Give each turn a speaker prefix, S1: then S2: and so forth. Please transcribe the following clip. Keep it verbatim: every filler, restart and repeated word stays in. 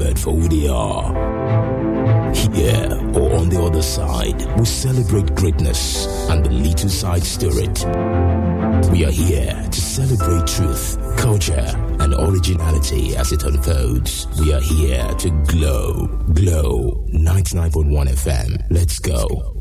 S1: remembered for who they are. Here or on the other side, we celebrate greatness and the little side story. We are here to celebrate truth, culture, and originality as it unfolds. We are here to glow. Glow ninety-nine point one F M. Let's go.